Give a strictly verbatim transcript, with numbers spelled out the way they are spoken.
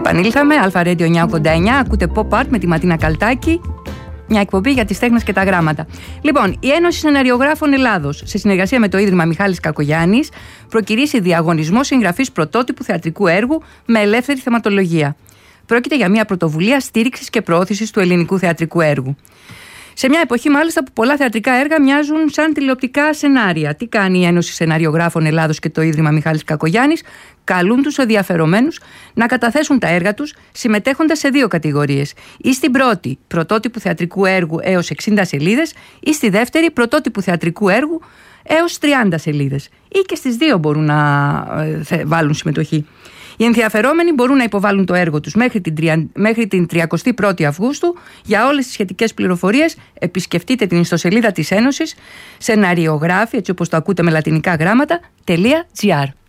Επανήλθαμε, Αλφα Radio εννιακόσια ογδόντα εννιά, ακούτε Pop Art με τη Ματίνα Καλτάκη, μια εκπομπή για τις τέχνες και τα γράμματα. Λοιπόν, η Ένωση Σεναριογράφων Ελλάδος, σε συνεργασία με το Ίδρυμα Μιχάλης Κακογιάννης, προκηρύσσει διαγωνισμό συγγραφής πρωτότυπου θεατρικού έργου με ελεύθερη θεματολογία. Πρόκειται για μια πρωτοβουλία στήριξης και προώθησης του ελληνικού θεατρικού έργου. Σε μια εποχή, μάλιστα, που πολλά θεατρικά έργα μοιάζουν σαν τηλεοπτικά σενάρια. Τι κάνει η Ένωση Σεναριογράφων Ελλάδος και το Ίδρυμα Μιχάλης Κακογιάννης? Καλούν τους ενδιαφερομένους να καταθέσουν τα έργα τους συμμετέχοντας σε δύο κατηγορίες. Ή στην πρώτη, πρωτότυπου θεατρικού έργου έως εξήντα σελίδες, ή στη δεύτερη, πρωτότυπου θεατρικού έργου έως τριάντα σελίδες. Ή και στις δύο μπορούν να ε, βάλουν συμμετοχή. Οι ενδιαφερόμενοι μπορούν να υποβάλουν το έργο τους μέχρι την, τρια... μέχρι την τριαντάτη πρώτη Αυγούστου. Για όλες τις σχετικές πληροφορίες επισκεφτείτε την ιστοσελίδα της Ένωσης, σεναριογράφοι, έτσι όπως το ακούτε με λατινικά γράμματα, .gr.